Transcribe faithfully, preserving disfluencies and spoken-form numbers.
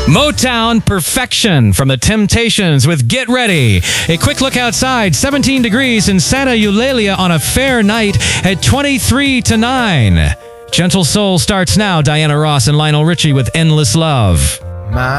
Motown Perfection from the Temptations with Get Ready. A quick look outside, seventeen degrees in Santa Eulalia on a fair night at twenty-three to nine. Gentle Soul starts now. Diana Ross and Lionel Richie with Endless Love. My